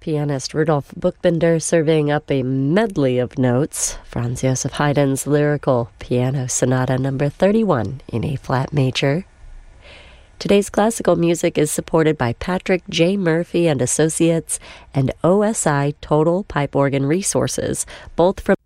Pianist Rudolf Buchbinder serving up a medley of notes. Franz Joseph Haydn's lyrical piano sonata number 31 in A-flat major. Today's classical music is supported by Patrick J. Murphy and Associates and OSI Total Pipe Organ Resources, both from